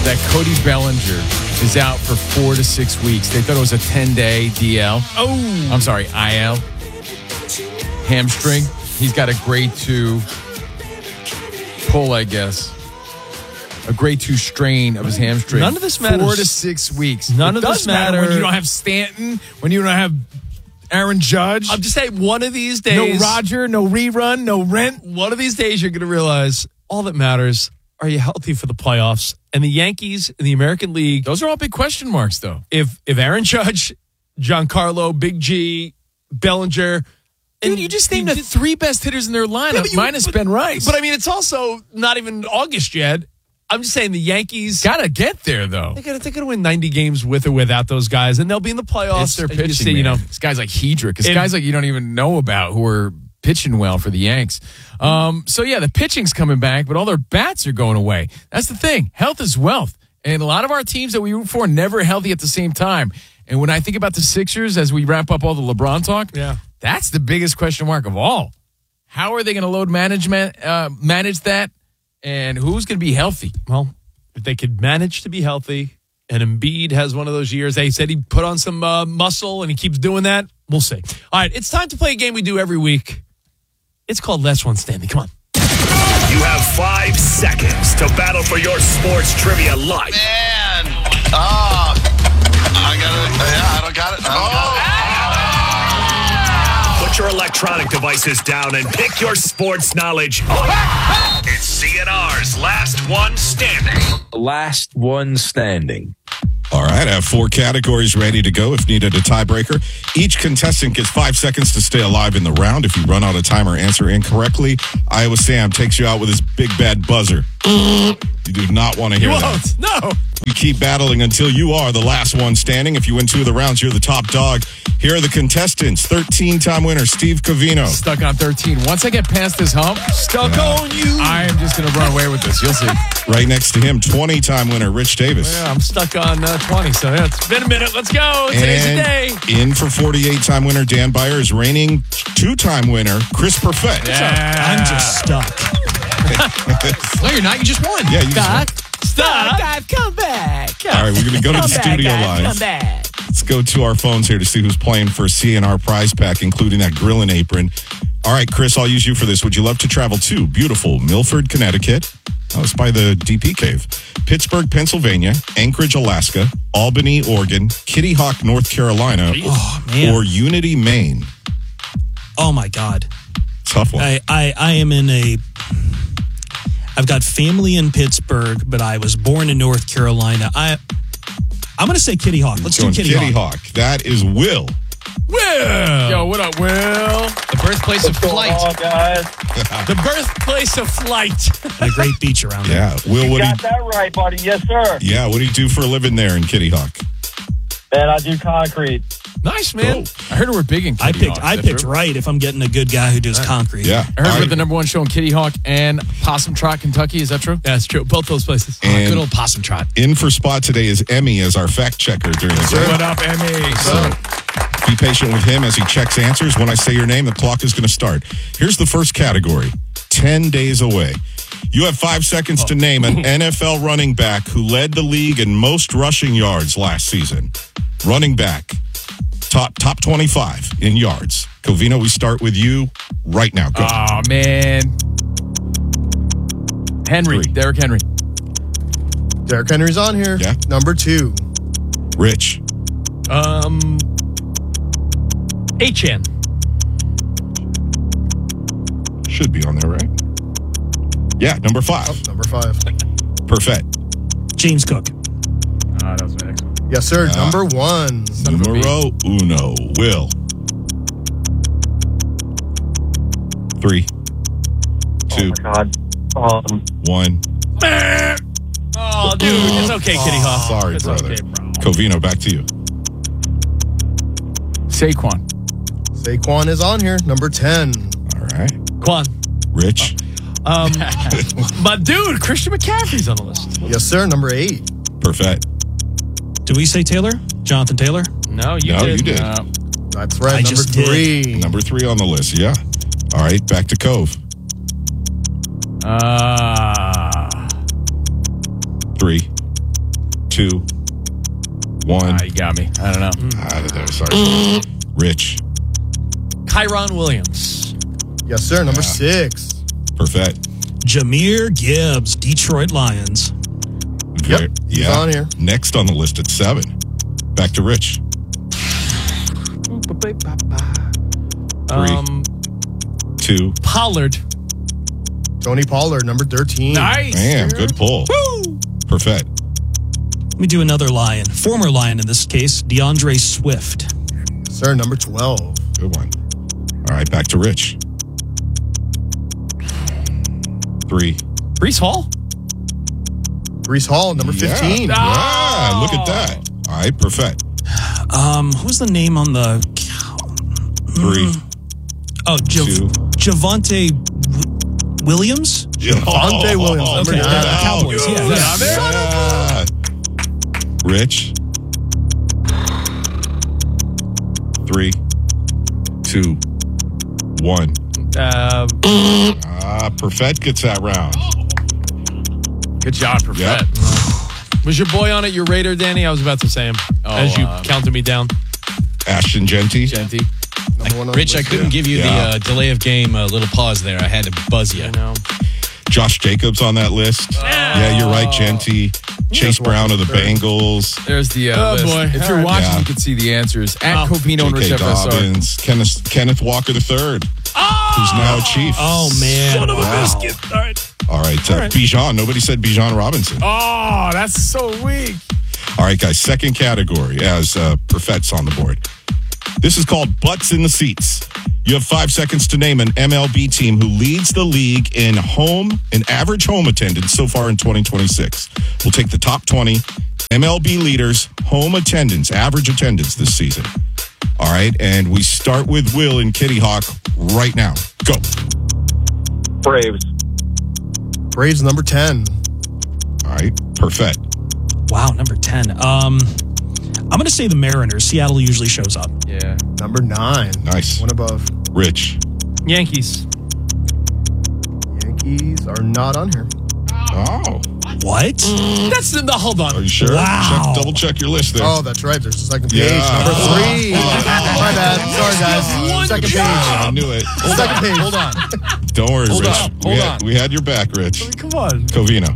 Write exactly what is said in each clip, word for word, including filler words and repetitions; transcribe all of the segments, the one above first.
that Cody Bellinger is out for four to six weeks. They thought it was a ten-day D L. Oh. I'm sorry, I L. Hamstring. He's got a grade two pull, I guess. A grade two strain of his hamstring. None of this matters. Four to six weeks. None it of does this matter matter when you don't have Stanton, when you don't have Aaron Judge. I'm just saying, one of these days. No Roger, no rerun, no rent. One of these days, you're going to realize all that matters, are you healthy for the playoffs? And the Yankees in the American League. Those are all big question marks, though. If if Aaron Judge, Giancarlo, Big G, Bellinger. Dude, and you just named the did, three best hitters in their lineup, yeah, you, minus but, Ben Rice. But I mean, it's also not even August yet. I'm just saying the Yankees got to get there, though. They're going to win ninety games with or without those guys, and they'll be in the playoffs. It's their And you pitching, see, man. you know, it's guys like Hedrick. It's If- guys like you don't even know about who are pitching well for the Yanks. Um, so, yeah, the pitching's coming back, but all their bats are going away. That's the thing. Health is wealth. And a lot of our teams that we root for are never healthy at the same time. And when I think about the Sixers as we wrap up all the LeBron talk, Yeah. that's the biggest question mark of all. How are they going to load management, uh, manage that? And who's going to be healthy? well, if they could manage to be healthy, and Embiid has one of those years, they said he put on some uh, muscle and he keeps doing that, we'll see. All right, it's time to play a game we do every week. It's called Last One Standing. Come on. You have five seconds to battle for your sports trivia life. Man. Oh. I got it. Yeah, I don't got it. I don't got it. Put your electronic devices down and pick your sports knowledge up. It's C N R's Last One Standing. Last one standing. All right, I have four categories ready to go if needed a tiebreaker. Each contestant gets five seconds to stay alive in the round. If you run out of time or answer incorrectly, Iowa Sam takes you out with his big bad buzzer. You do not want to hear You that. won't. No. You keep battling until you are the last one standing. If you win two of the rounds, you're the top dog. Here are the contestants. thirteen-time winner Steve Covino. Stuck on thirteen. Once I get past this hump, Stuck on you. I am just going to run away with this. You'll see. Right next to him, twenty-time winner Rich Davis. Yeah, I'm stuck on uh, twenty, so yeah, it's been a minute. Let's go. Today's the day. in for forty-eight-time winner Dan Byer is reigning two-time winner Chris Perfett. I'm just stuck. No, you're not. You just won. Yeah, you just Stuck. I've come back. All right, we're going to go to the studio lines. back. Let's go to our phones here to see who's playing for C N R prize pack, including that grilling apron. All right, Chris, I'll use you for this. Would you love to travel to beautiful Milford, Connecticut? Oh, it's by the D P Cave. Pittsburgh, Pennsylvania, Anchorage, Alaska, Albany, Oregon, Kitty Hawk, North Carolina, Oh, man. or Unity, Maine. Oh, my God. Tough one. I, I, I am in a... I've got family in Pittsburgh, but I was born in North Carolina. I, I'm going to say Kitty Hawk. Let's Going do Kitty, Kitty Hawk. Hawk. That is Will. Will. Yo, what up, Will? The birthplace of flight. The birthplace of flight. And a great beach around there. Yeah, Will. What do you, Got that right, buddy. Yes, sir. yeah, what do you do for a living there in Kitty Hawk? Man, I do concrete. Nice, man. I heard we're big in I Kitty picked Hawk. I Is that picked true? right if I'm getting a good guy who does concrete. Yeah. I heard All we're right. the number one show in Kitty Hawk and Possum Trot, Kentucky. Is that true? That's true. Both those places. And Good old possum trot. in for spot today is Emmy as our fact checker during the game. What up, Emmy? Be patient with him as he checks answers. When I say your name, the clock is going to start. Here's the first category. ten days away. You have five seconds to name an N F L running back who led the league in most rushing yards last season. Running back. Top top twenty-five in yards. Covino, we start with you right now. Go. Oh, man. Henry. Three. Derrick Henry. Derrick Henry's on here. Yeah. Number two. Rich. Um, H N. Should be on there, right? Yeah, number five. Oh, number five. Perfect. James Cook. Ah, that was my next one. Yes, sir. Yeah. Number one. Numero uno. Will. Three. Two. Oh, my God. Um, One. Oh, dude. It's okay, Kitty Hawk. Sorry, it's brother. okay, bro. Covino, back to you. Saquon. Saquon is on here. Number ten. All right. Quan. Rich. Um, my dude, Christian McCaffrey's on the list. Yes, sir. Number eight. Perfect. Did we say Taylor? Jonathan Taylor? No, you No, did. you did. Uh, That's right. I number just did. three. Number three on the list, yeah. All right, back to Cove. uh, Three. two, one. Ah, you got me. I don't know. Out of there. Sorry. Rich. Kyron Williams. Yes, sir. Number six. Perfect. Jahmyr Gibbs, Detroit Lions. Yep, Ver- he's yeah. on here. Next on the list at seven. Back to Rich. Three. Um, Two. Pollard. Tony Pollard, number thirteen. Nice. Damn, good pull. Perfect. Let me do another Lion. Former Lion in this case, DeAndre Swift. Sir, number twelve. Good one. All right, back to Rich. Three. Brees Hall. Brees Hall, number fifteen. Yeah, yeah, look at that. All right, perfect. Um, who's the name on the... Three. Oh, Jav- Two. Javonte w- Williams? Javonte Williams, number okay. nine. Uh, Cowboys, yeah, yeah. Yeah. Rich. Three. Two. One. Uh, Ah, Perfect gets that round. Good job, Perfect. Yep. was your boy on it your Raider, Danny? I was about to say him Oh, as you uh, counted me down. Ashton Genty. Genty. Number one on Rich, the I list, couldn't yeah. give you Yeah. the uh, delay of game uh, little pause there. I had to buzz you. I know. Josh Jacobs on that list. Yeah, you're right, Genty. Chase Brown of the Bengals. There's the uh, Oh, list. boy. If All you're right. watching, Yeah. you can see the answers. At Oh. Covino J Rich K F S R. Dobbins. Kenneth, Kenneth Walker the third, who's now a Chief. Oh, man. Son of a Wow. biscuit. All right. All right, uh, All right. Bijan. Nobody said Bijan Robinson. Oh, that's so weak. All right, guys. Second category as uh, Perfect's on the board. This is called Butts in the Seats. You have five seconds to name an M L B team who leads the league in home in average home attendance so far in twenty twenty-six. We'll take the top twenty M L B leaders home attendance, average attendance this season. All right, and we start with Will in Kitty Hawk right now. Go. Braves. Braves, number ten. All right, Perfect. Wow, number ten. Um, I'm going to say the Mariners. Seattle usually shows up. Yeah. Number nine. Nice. One above. Rich. Yankees. Yankees are not on here. Oh, What? That's the, the hold on. are you sure? Wow. Check, double check your list there. Oh, that's right. There's the second page. Yeah. Number three. Oh. My bad. Sorry, guys. One Second job. page. I knew it. Second page. Hold on. Don't worry, Hold Rich. on, we, hold had, on. we had your back, Rich. Come on. Covino.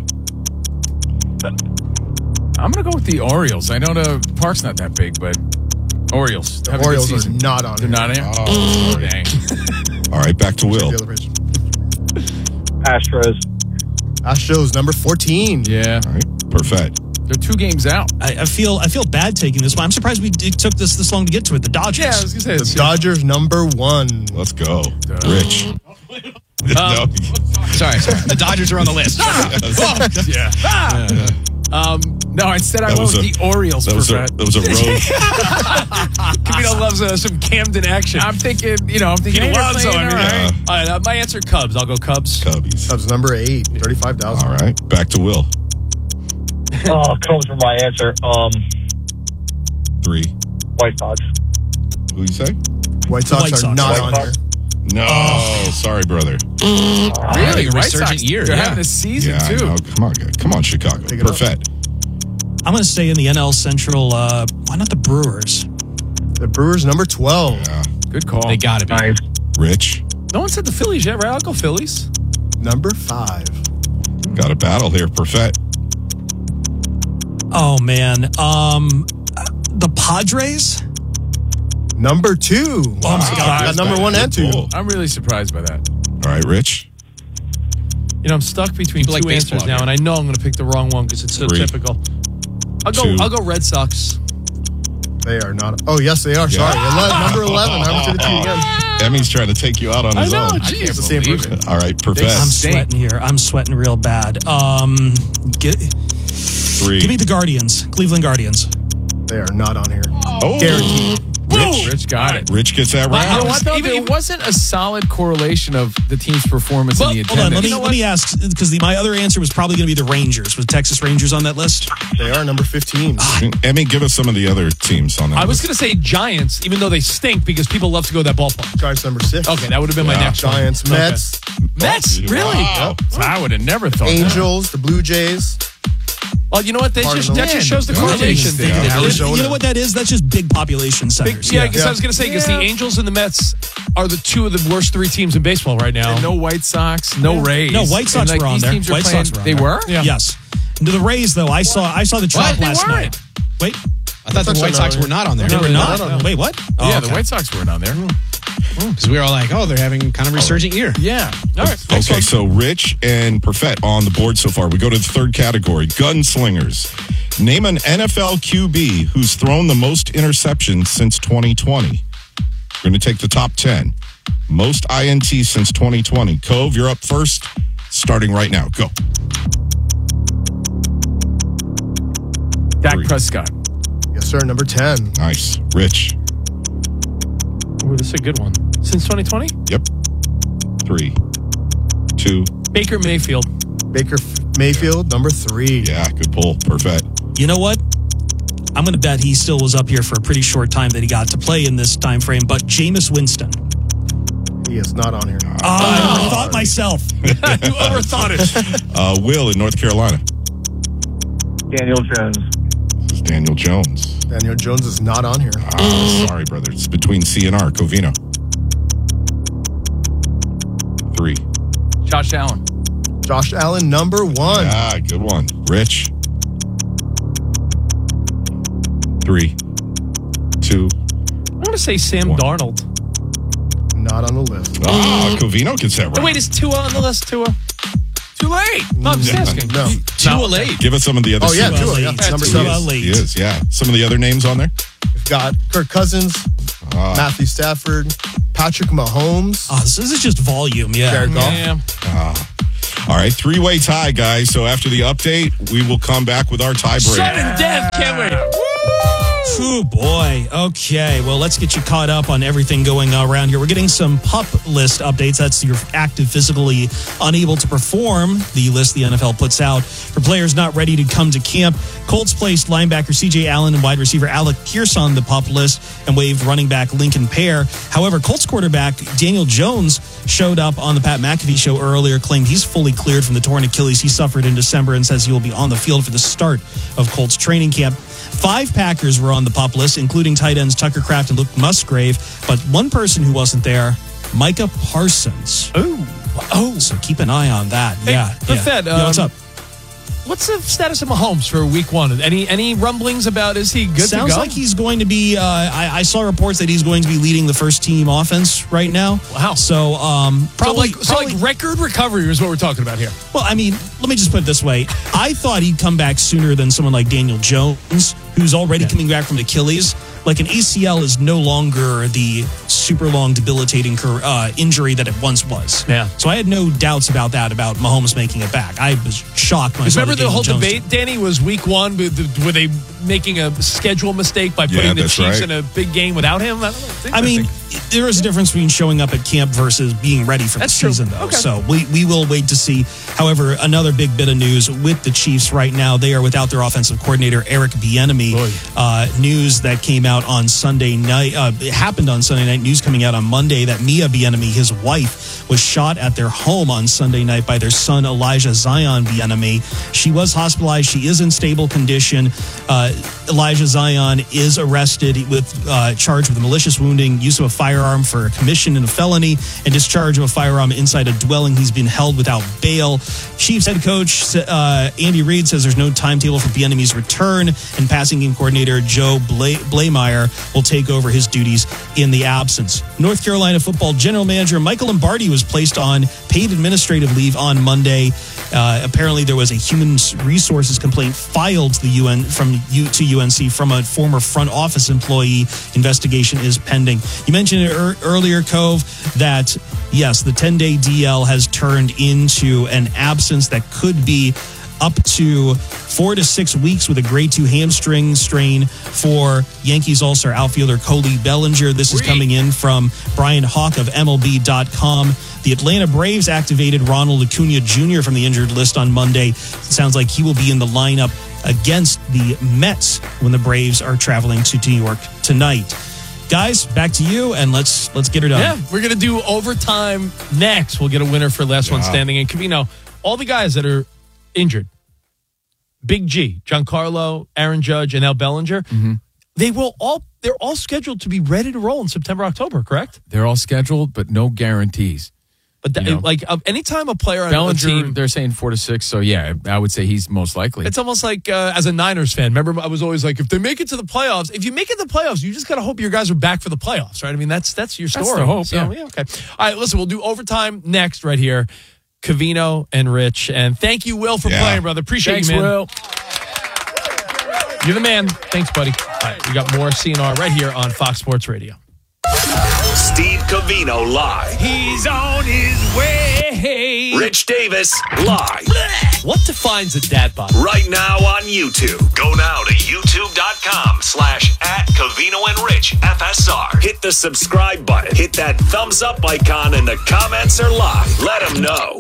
I'm going to go with the Orioles. I know the park's not that big, but Orioles. The Have a good Orioles are season. not on They're here. not in? Oh, sorry. Dang. All right, back to Will. The other page. Astros. Astros, number fourteen. Yeah. All right, Perfect. They're two games out. I, I feel I feel bad taking this one. I'm surprised we it took this this long to get to it. The Dodgers. Yeah, I was going to say The Dodgers, number one. Let's go. Rich. No. Sorry, sorry. The Dodgers are on the list. Yeah. Um, no, instead I That went was with a- the Orioles. That was a, Perfect. that was a road. Covino loves uh, some Camden action. I'm thinking, you know, I'm He thinking, hey, they're loves playing them. all right. Yeah. All right, uh, my answer, Cubs. I'll go Cubs. Cubbies. Cubs, number eight. thirty-five thousand. All right, back to Will. Oh, comes from my answer. Um, Three. White Sox. Who you say? White Sox White are Sox. not White on Sox. here. No, sorry, brother. Really? a White resurgent Sox, year, They're yeah. having a season, Yeah, I too. know. Come on, guys. Come on, Chicago. Pick it up. Perfect. I'm going to stay in the N L Central. Uh, why not the Brewers? The Brewers, number twelve. Yeah. Good call. They got to be. Nice. Rich. No one said the Phillies yet, right? I'll go Phillies. Number five. Got a battle here. Perfect. Oh man, um, uh, the Padres. Number two. Wow. Got number one and two. Cool. I'm really surprised by that. All right, Rich. You know, I'm stuck between People two like baseball answers now, here. and I know I'm going to pick the wrong one because it's so Three. typical. I'll go. Two. I'll go Red Sox. They are not. Oh, yes, they are. Sorry. Ele- number eleven. I went to the two again. Emmy's trying to take you out on I his know. own. Geez. It's the same believe person. All right, Perfect. I'm stink. sweating here. I'm sweating real bad. Um, get, Three. give me the Guardians, Cleveland Guardians. They are not on here. oh, Guaranteed. Rich. Rich got it. Rich gets that You know round. what, though? Even- There wasn't a solid correlation of the team's performance Well, in the hold on. attendance. Let me You know let me ask because my other answer was probably going to be the Rangers. Was Texas Rangers on that list? They are number fifteen. Emmy, give us some of the other teams on that I was list. going to say Giants, even though they stink because people love to go to that ballpark. Giants, number six. Okay, that would have been my Yeah. next one. Giants, Okay. Mets, Mets, really? Wow. I would have never thought that. Angels, the Blue Jays. Well, you know what? They just, that just shows the Yeah. correlation. Yeah. Yeah, Arizona. You know what that is? That's just big population centers. yeah, because I was going to say, because Yeah. the Angels and the Mets are the two of the worst three teams in baseball right now. And no White Sox, no Rays. No, White Sox And, like, were on these there. teams are White playing- Sox were on They there. were? Yeah. Yes. And to the Rays, though, I saw I saw the chop What? They last weren't. night. Wait, I thought the White White Sox Sox were not on there. they were they're not. not on there. Wait, what? Oh, yeah, okay. the White Sox weren't on there. Because we were all like, oh, they're having kind of resurgent year. Yeah. All right. Okay, so Rich and Perfett on the board so far. We go to the third category, gunslingers. Name an N F L Q B who's thrown the most interceptions since twenty twenty. We're going to take the top ten. Most I N T since twenty twenty. Cove, you're up first, starting right now. Go. Dak Three. Prescott. Yes, sir. Number ten. Nice. Rich. Ooh, this is a good one. Since twenty twenty? Yep. Three, two. Baker Mayfield. Baker Mayfield. Number three. Yeah, good pull. Perfect. You know what? I'm going to bet he still was up here for a pretty short time that he got to play in this time frame. But Jameis Winston. He is not on here. Oh, I thought myself. You overthought it. Uh, Will in North Carolina. Daniel Jones. This is Daniel Jones. Daniel Jones is not on here. Ah, sorry, brother. It's between C and R. Covino. Three. Josh Allen. Josh Allen. Number one. Ah, good one. Rich. Three, two. I'm going to say Sam One. Darnold. Not on the list. Ah, Covino gets that Oh, right. wait, is Tua on the list? Tua? Too late. No, I'm just asking. No. Too late. Give us some of the other. Oh, yeah, names. Tua. Yeah, late. number Too seven. late. He is, yeah. Some of the other names on there. We've got Kirk Cousins, Ah. Matthew Stafford, Patrick Mahomes, Oh, this is just volume. Yeah. Jared Goff. Yeah. All right, three-way tie, guys. So after the update, we will come back with our tiebreaker. Sudden death. Can't wait. Oh boy. Okay. Well, let's get you caught up on everything going around here. We're getting some PUP list updates. That's your active, physically unable to perform, the list the N F L puts out for players not ready to come to camp. Colts placed linebacker C J Allen and wide receiver Alec Pierce on the PUP list and waived running back Lincoln Pear. However, Colts quarterback Daniel Jones showed up on the Pat McAfee show earlier, claimed he's fully cleared from the torn Achilles he suffered in December and says he will be on the field for the start of Colts training camp. Five Packers were on the PUP list, including tight ends Tucker Kraft and Luke Musgrave, but one person who wasn't there, Micah Parsons. Ooh. Oh, so keep an eye on that. Hey, yeah. the yeah. Fed, Yeah, what's um, up? What's the status of Mahomes for week one? Any any rumblings about is he good Sounds to go? like he's going to be. Uh, I, I saw reports that he's going to be leading the first team offense right now. Wow. So um, probably, so like, so probably like record recovery is what we're talking about here. Well, I mean, let me just put it this way. I thought he'd come back sooner than someone like Daniel Jones, who's already coming back from Achilles. Like an A C L is no longer the super long debilitating uh, injury that it once was. Yeah. So I had no doubts about that, about Mahomes making it back. I was shocked when I saw Remember the Daniel whole Jones debate, Danny, was week one, with the- were they making a schedule mistake by Yeah, putting the that's Chiefs right. in a big game without him? I, don't know. It's I mean, interesting. there is a difference between showing up at camp versus being ready for That's the true. season, though. Okay. So we, we will wait to see. However, another big bit of news with the Chiefs right now, they are without their offensive coordinator, Eric Bieniemy. Uh, news that came out on Sunday night, uh, it happened on Sunday night, news coming out on Monday that Mia Bieniemy, his wife, was shot at their home on Sunday night by their son, Elijah Zion Bieniemy. She was hospitalized. She is in stable condition. Uh, Elijah Zion is arrested with uh, charged with malicious wounding, use of a firearm for commission in a felony, and discharge of a firearm inside a dwelling. He's been held without bail. Chiefs head coach uh, Andy Reid says there's no timetable for Bieniemy's return, and passing game coordinator Joe Bla- Blameyer will take over his duties in the absence. North Carolina football general manager Michael Lombardi was placed on paid administrative leave on Monday. Uh, apparently, there was a human resources complaint filed to the U N from U to U N C from a former front office employee. Investigation is pending. You mentioned it er- earlier, Cove, that yes, the ten-day D L has turned into an absence that could be up to four to six weeks with a grade two hamstring strain for Yankees All-Star outfielder Cody Bellinger. This is coming in from Brian Hawk of M L B dot com. The Atlanta Braves activated Ronald Acuna Junior from the injured list on Monday. It sounds like he will be in the lineup against the Mets when the Braves are traveling to New York tonight. Guys, back to you, and let's let's get her done. Yeah, we're going to do overtime next. We'll get a winner for last one Yeah. standing. And Covino, all the guys that are injured, Big G, Giancarlo, Aaron Judge, and Al Bellinger, Mm-hmm. they will all they're all scheduled to be ready to roll in September, October, correct? They're all scheduled, but no guarantees. But that, You know? like uh, anytime a player on a Bellinger, team, they're saying four to six. So yeah, I would say he's most likely. it's almost like uh, as a Niners fan. Remember, I was always like, if they make it to the playoffs, if you make it to the playoffs, you just got to hope your guys are back for the playoffs, right? I mean, that's that's your story. That's the hope, So, yeah. okay. All right, listen, we'll do overtime next right here. Covino and Rich, and thank you, Will, for Yeah. playing, brother. Appreciate Thanks, you, man. Will. You're the man. Thanks, buddy. All right, we got more C N R right here on Fox Sports Radio. Steve Covino live. He's on his way. Rich Davis live. What defines a dad bod? Right now on YouTube. Go now to youtube.com slash at Covino and Rich F S R. Hit the subscribe button. Hit that thumbs up icon and the comments are live. Let them know.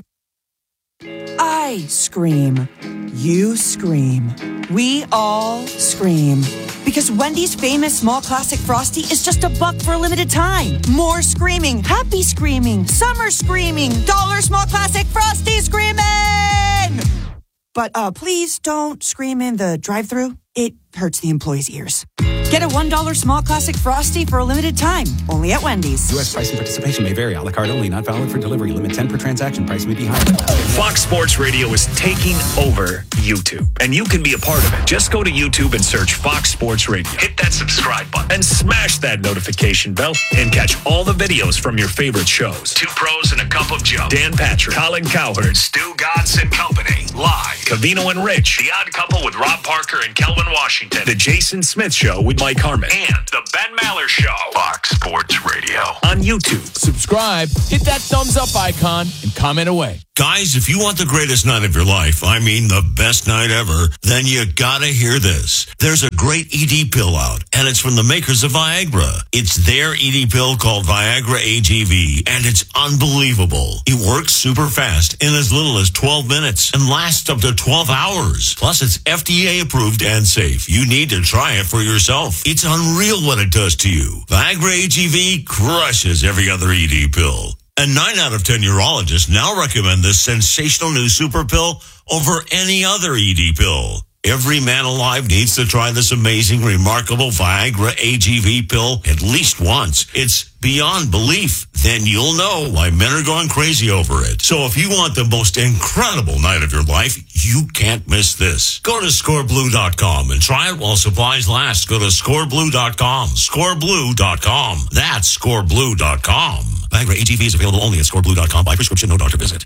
I scream. You scream. We all scream. Because Wendy's famous small classic Frosty is just a buck for a limited time. More screaming, happy screaming, summer screaming, dollar small classic Frosty screaming! But uh, please don't scream in the drive-thru. It hurts the employees' ears. Get a one dollar small classic Frosty for a limited time, only at Wendy's. U S price and participation may vary. A la carte only. Not valid for delivery. Limit ten per transaction. Price may be higher. Fox Sports Radio is taking over YouTube, and you can be a part of it. Just go to YouTube and search Fox Sports Radio. Hit that subscribe button and smash that notification bell and catch all the videos from your favorite shows. Two Pros and a Cup of Joe. Dan Patrick, Colin Cowherd, Stu Godson Company. Live. Covino and Rich. The Odd Couple with Rob Parker and Kelvin Washington. The Jason Smith Show with Mike Harmon. And The Ben Maller Show. Fox Sports Radio. On YouTube. Subscribe, hit that thumbs up icon, and comment away. Guys, if you want the greatest night of your life, I mean the best night ever, then you gotta hear this. There's a great E D pill out, and it's from the makers of Viagra. It's their E D pill called Viagra A G V, and it's unbelievable. It works super fast in as little as twelve minutes and lasts up to twelve hours. Plus, it's F D A approved and safe. You need to try it for yourself. It's unreal what it does to you. Viagra A G V crushes every other E D pill. And nine out of ten urologists now recommend this sensational new super pill over any other E D pill. Every man alive needs to try this amazing, remarkable Viagra A G V pill at least once. It's beyond belief. Then you'll know why men are going crazy over it. So if you want the most incredible night of your life, you can't miss this. Go to score blue dot com and try it while supplies last. Go to score blue dot com. score blue dot com. That's score blue dot com. Viagra A G V is available only at score blue dot com by prescription, no doctor visit.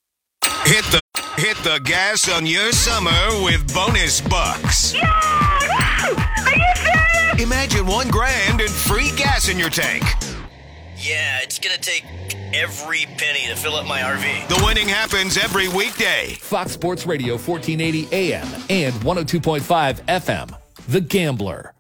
Hit the hit the gas on your summer with bonus bucks. Are you serious? Imagine one grand and free gas in your tank. Yeah, it's gonna take every penny to fill up my R V. The winning happens every weekday. Fox Sports Radio, fourteen eighty A M and one oh two point five F M. The Gambler.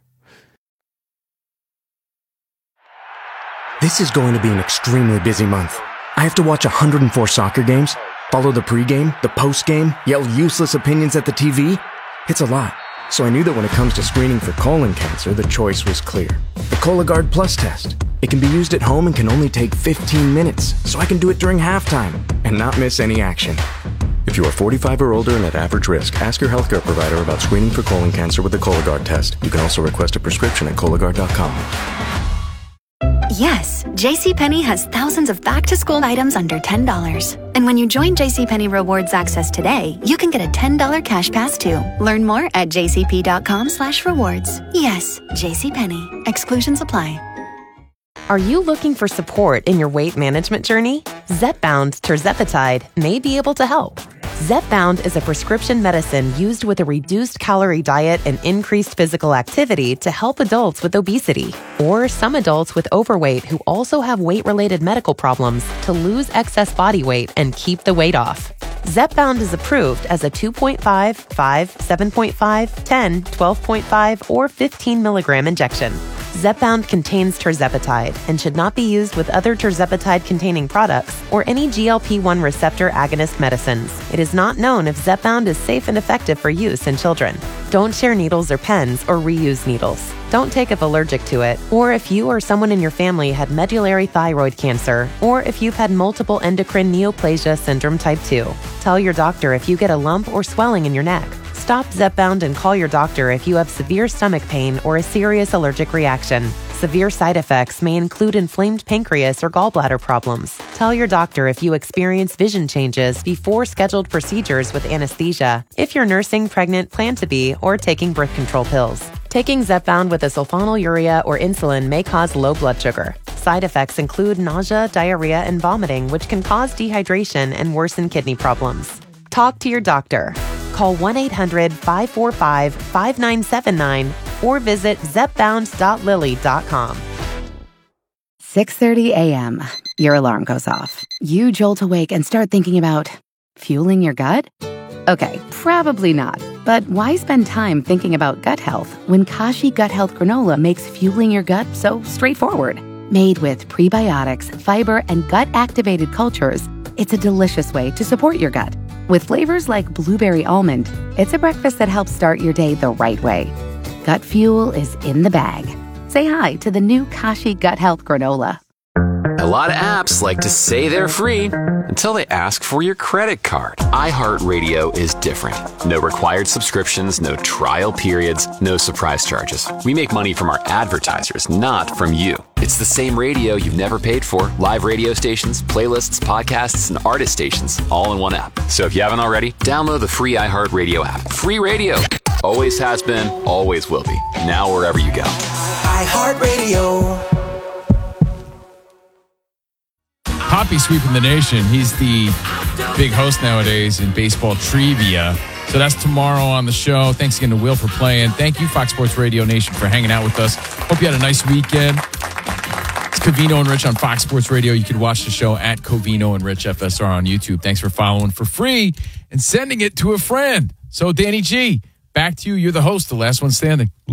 This is going to be an extremely busy month. I have to watch one hundred four soccer games, follow the pregame, the postgame, yell useless opinions at the T V. It's a lot. So I knew that when it comes to screening for colon cancer, the choice was clear. The Cologuard Plus test. It can be used at home and can only take fifteen minutes, so I can do it during halftime and not miss any action. If you are forty-five or older and at average risk, ask your healthcare provider about screening for colon cancer with the Cologuard test. You can also request a prescription at Cologuard dot com. Yes, JCPenney has thousands of back-to-school items under ten dollars. And when you join JCPenney Rewards Access today, you can get a ten dollars cash pass too. Learn more at jcp.com slash rewards. Yes, JCPenney. Exclusions apply. Are you looking for support in your weight management journey? Zepbound tirzepatide may be able to help. Zepbound is a prescription medicine used with a reduced calorie diet and increased physical activity to help adults with obesity or some adults with overweight who also have weight-related medical problems to lose excess body weight and keep the weight off. Zepbound is approved as a two point five, five, seven point five, ten, twelve point five, or fifteen milligram injection. Zepbound contains tirzepatide and should not be used with other tirzepatide-containing products or any G L P one receptor agonist medicines. It is not known if Zepbound is safe and effective for use in children. Don't share needles or pens or reuse needles. Don't take if allergic to it, or if you or someone in your family had medullary thyroid cancer, or if you've had multiple endocrine neoplasia syndrome type two. Tell your doctor if you get a lump or swelling in your neck. Stop Zepbound and call your doctor if you have severe stomach pain or a serious allergic reaction. Severe side effects may include inflamed pancreas or gallbladder problems. Tell your doctor if you experience vision changes before scheduled procedures with anesthesia, if you're nursing, pregnant, plan to be, or taking birth control pills. Taking Zepbound with a sulfonylurea or insulin may cause low blood sugar. Side effects include nausea, diarrhea, and vomiting, which can cause dehydration and worsen kidney problems. Talk to your doctor. Call one eight hundred five four five five nine seven nine or visit zepbound dot lilly dot com. six thirty a.m. Your alarm goes off. You jolt awake and start thinking about fueling your gut? Okay, probably not. But why spend time thinking about gut health when Kashi Gut Health Granola makes fueling your gut so straightforward? Made with prebiotics, fiber, and gut-activated cultures, it's a delicious way to support your gut. With flavors like blueberry almond, it's a breakfast that helps start your day the right way. Gut fuel is in the bag. Say hi to the new Kashi Gut Health Granola. A lot of apps like to say they're free until they ask for your credit card. iHeartRadio is different. No required subscriptions, no trial periods, no surprise charges. We make money from our advertisers, not from you. It's the same radio you've never paid for. Live radio stations, playlists, podcasts, and artist stations, all in one app. So if you haven't already, download the free iHeartRadio app. Free radio. Always has been, always will be. Now wherever you go. iHeartRadio. Poppy sweeping the nation. He's the big host nowadays in baseball trivia. So that's tomorrow on the show. Thanks again to Will for playing. Thank you, Fox Sports Radio Nation, for hanging out with us. Hope you had a nice weekend. It's Covino and Rich on Fox Sports Radio. You can watch the show at Covino and Rich F S R on YouTube. Thanks for following for free and sending it to a friend. So, Danny G, back to you. You're the host, the last one standing.